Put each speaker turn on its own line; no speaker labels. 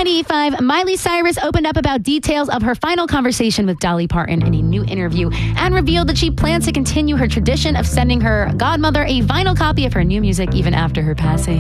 K98.5, Miley Cyrus opened up about details of her final conversation with Dolly Parton in a new interview and revealed that she plans to continue her tradition of sending her godmother a vinyl copy of her new music even after her passing.